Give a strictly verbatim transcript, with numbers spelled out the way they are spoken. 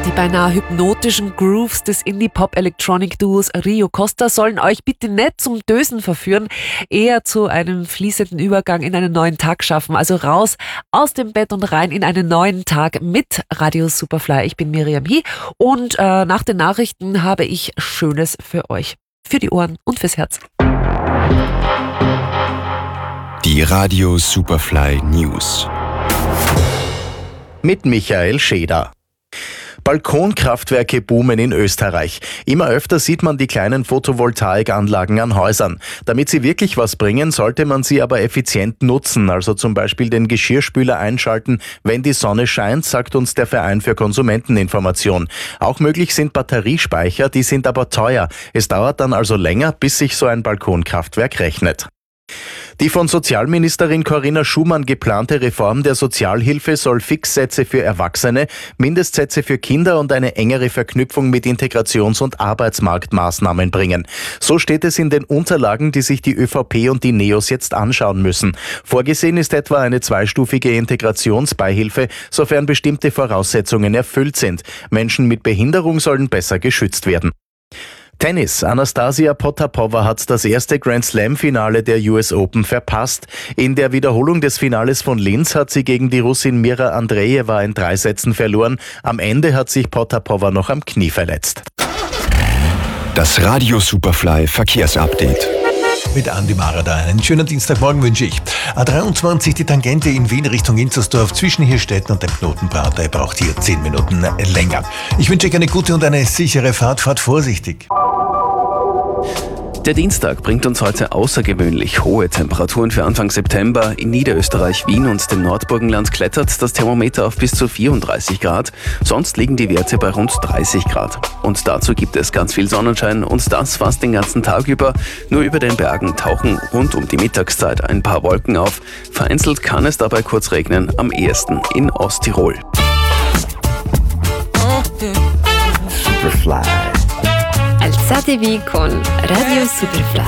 Die beinahe hypnotischen Grooves des Indie-Pop-Electronic-Duos Rio Costa sollen euch bitte nicht zum Dösen verführen, eher zu einem fließenden Übergang in einen neuen Tag schaffen. Also raus aus dem Bett und rein in einen neuen Tag mit Radio Superfly. Ich bin Miriam Hie und äh, nach den Nachrichten habe ich Schönes für euch. Für die Ohren und fürs Herz. Die Radio Superfly News. Mit Michael Scheder. Balkonkraftwerke boomen in Österreich. Immer öfter sieht man die kleinen Photovoltaikanlagen an Häusern. Damit sie wirklich was bringen, sollte man sie aber effizient nutzen, also zum Beispiel den Geschirrspüler einschalten, wenn die Sonne scheint, sagt uns der Verein für Konsumenteninformation. Auch möglich sind Batteriespeicher, die sind aber teuer. Es dauert dann also länger, bis sich so ein Balkonkraftwerk rechnet. Die von Sozialministerin Corinna Schumann geplante Reform der Sozialhilfe soll Fixsätze für Erwachsene, Mindestsätze für Kinder und eine engere Verknüpfung mit Integrations- und Arbeitsmarktmaßnahmen bringen. So steht es in den Unterlagen, die sich die ÖVP und die Neos jetzt anschauen müssen. Vorgesehen ist etwa eine zweistufige Integrationsbeihilfe, sofern bestimmte Voraussetzungen erfüllt sind. Menschen mit Behinderung sollen besser geschützt werden. Tennis. Anastasia Potapova hat das erste Grand-Slam-Finale der U S Open verpasst. In der Wiederholung des Finales von Linz hat sie gegen die Russin Mira Andreeva in drei Sätzen verloren. Am Ende hat sich Potapova noch am Knie verletzt. Das Radio Superfly Verkehrsupdate. Mit Andi Marada. Einen schönen Dienstagmorgen wünsche ich. A dreiundzwanzig, die Tangente in Wien Richtung Inzersdorf zwischen Hirstetten und dem Knoten Prater braucht hier zehn Minuten länger. Ich wünsche euch eine gute und eine sichere Fahrt. Fahrt vorsichtig. Der Dienstag bringt uns heute außergewöhnlich hohe Temperaturen für Anfang September. In Niederösterreich, Wien und dem Nordburgenland klettert das Thermometer auf bis zu vierunddreißig Grad. Sonst liegen die Werte bei rund dreißig Grad. Und dazu gibt es ganz viel Sonnenschein und das fast den ganzen Tag über. Nur über den Bergen tauchen rund um die Mittagszeit ein paar Wolken auf. Vereinzelt kann es dabei kurz regnen, am ehesten in Osttirol. Superfly. Alzatevi con Radio Superfly.